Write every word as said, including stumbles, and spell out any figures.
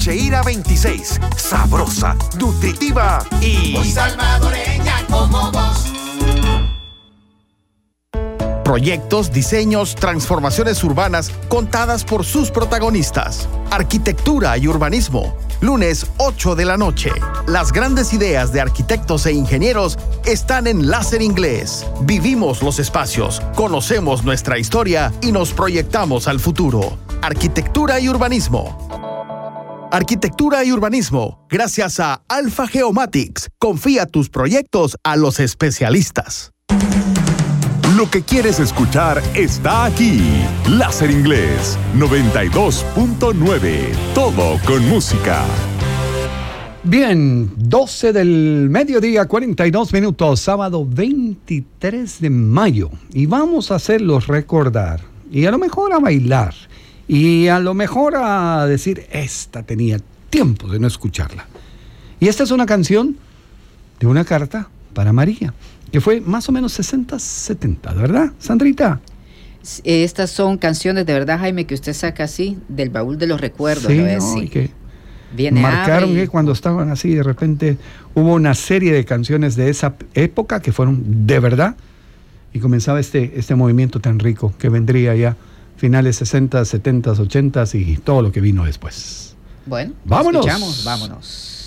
Cheira veintiséis. Sabrosa, nutritiva y muy salvadoreña como vos. Proyectos, diseños, transformaciones urbanas contadas por sus protagonistas. Arquitectura y urbanismo. Lunes ocho de la noche. Las grandes ideas de arquitectos e ingenieros están en Láser Inglés. Vivimos los espacios, conocemos nuestra historia y nos proyectamos al futuro. Arquitectura y urbanismo. Arquitectura y urbanismo, gracias a Alpha Geomatics. Confía tus proyectos a los especialistas. Lo que quieres escuchar está aquí. Láser Inglés noventa y dos punto nueve. Todo con música. Bien, doce del mediodía, cuarenta y dos minutos, sábado veintitrés de mayo. Y vamos a hacerlos recordar. Y a lo mejor a bailar. Y a lo mejor a decir, esta tenía tiempo de no escucharla. Y esta es una canción de una carta para María, que fue más o menos sesenta, setenta, ¿verdad, Sandrita? Estas son canciones de verdad, Jaime, que usted saca así del baúl de los recuerdos. Sí, ¿no? no, Sí. y que Viene marcaron y... que cuando estaban así, de repente hubo una serie de canciones de esa época que fueron de verdad, y comenzaba este, este movimiento tan rico que vendría ya finales sesenta, setenta, ochenta y todo lo que vino después. Bueno, vámonos. Escuchamos, vámonos.